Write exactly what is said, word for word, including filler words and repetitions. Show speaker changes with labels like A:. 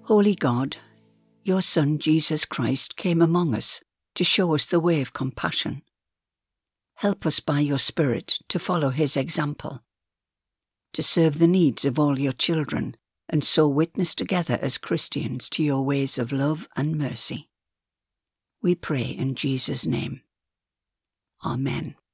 A: Holy God, your Son Jesus Christ came among us to show us the way of compassion. Help us by your Spirit to follow his example, to serve the needs of all your children, and so witness together as Christians to your ways of love and mercy. We pray in Jesus' name. Amen.